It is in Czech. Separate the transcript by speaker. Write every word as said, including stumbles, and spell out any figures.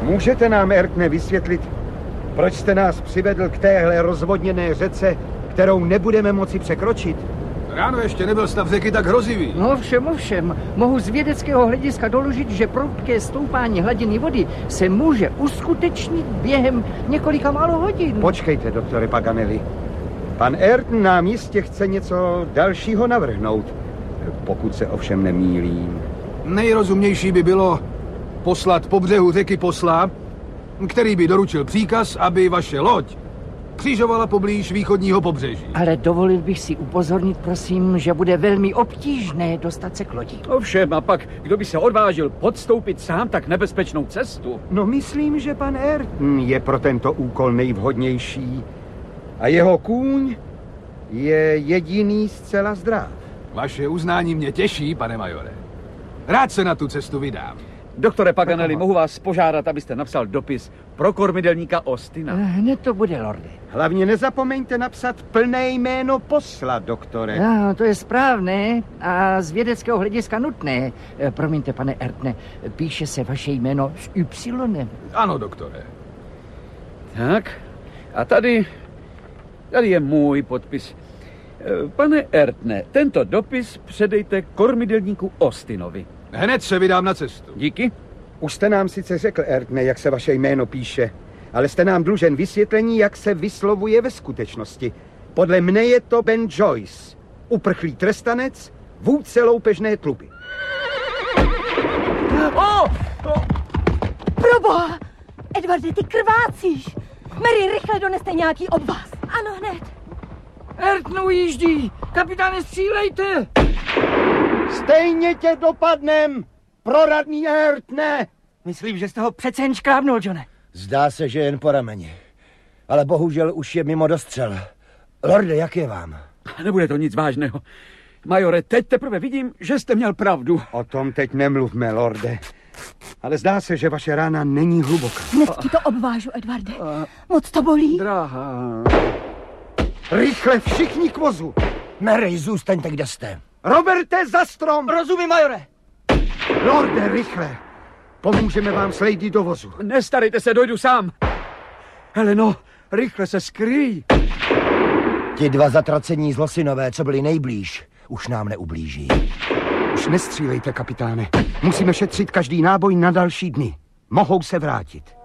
Speaker 1: Můžete nám, Ertne, vysvětlit, proč jste nás přivedl k téhle rozvodněné řece, kterou nebudeme moci překročit?
Speaker 2: Ráno ještě nebyl stav řeky tak hrozivý.
Speaker 3: No všem, ovšem. Mohu z vědeckého hlediska doložit, že prudké stoupání hladiny vody se může uskutečnit během několika málo hodin.
Speaker 1: Počkejte, doktore Paganelli. Pan Ayrton nám jistě chce něco dalšího navrhnout, pokud se ovšem nemýlím.
Speaker 2: Nejrozumnější by bylo poslat po břehu řeky posla, který by doručil příkaz, aby vaše loď křižovala poblíž východního pobřeží.
Speaker 3: Ale dovolil bych si upozornit, prosím, že bude velmi obtížné dostat se k lodi.
Speaker 4: Ovšem, a pak, kdo by se odvážil podstoupit sám tak nebezpečnou cestu?
Speaker 1: No, myslím, že pan Ayrton je pro tento úkol nejvhodnější. A jeho kůň je jediný zcela zdrav.
Speaker 2: Vaše uznání mě těší, pane majore. Rád se na tu cestu vydám.
Speaker 4: Doktore Paganelli, mohu vás požádat, abyste napsal dopis pro kormidelníka Austina.
Speaker 3: Hned to bude, lorde.
Speaker 1: Hlavně nezapomeňte napsat plné jméno posla, doktore.
Speaker 3: No, to je správné a z vědeckého hlediska nutné. Promiňte, pane Ayrtone, píše se vaše jméno s Y.
Speaker 2: Ano, doktore.
Speaker 4: Tak, a tady, tady je můj podpis. Pane Ayrtone, tento dopis předejte kormidelníku Austinovi.
Speaker 2: Hned se vydám na cestu.
Speaker 4: Díky.
Speaker 1: Už jste nám sice řekl, Ayrtone, jak se vaše jméno píše, ale jste nám dlužen vysvětlení, jak se vyslovuje ve skutečnosti. Podle mne je to Ben Joyce, uprchlý trestanec, vůdce loupežné tluby.
Speaker 4: Oh! Oh!
Speaker 5: Proboha! Edwarde, ty krvácíš! Mary, rychle doneste nějaký obvaz. Ano, hned.
Speaker 3: Ayrton ujíždí! Kapitáne, střílejte!
Speaker 1: Stejně tě dopadnem, proradný Ayrtone!
Speaker 3: Myslím, že jste ho přece jen škrábnul, Johne.
Speaker 6: Zdá se, že jen po rameni. Ale bohužel už je mimo dostřel. Lorde, jak je vám?
Speaker 4: Nebude to nic vážného. Majore, teď teprve vidím, že jste měl pravdu.
Speaker 1: O tom teď nemluvme, lorde. Ale zdá se, že vaše rána není hluboká.
Speaker 5: Hned ti to obvážu, Edwarde. Moc to bolí?
Speaker 4: Drahá.
Speaker 1: Rychle všichni k vozu.
Speaker 6: Mary, zůstaňte, kde jste.
Speaker 1: Roberte, za strom!
Speaker 3: Rozumím, majore.
Speaker 1: Lorde, rychle. Pomůžeme vám s lady do vozu.
Speaker 4: Nestarejte se, dojdu sám. Heleno, rychle se skryj.
Speaker 6: Ti dva zatracení zlosinové, co byli nejblíž, už nám neublíží.
Speaker 1: Už nestřílejte, kapitáne. Musíme šetřit každý náboj na další dny. Mohou se vrátit.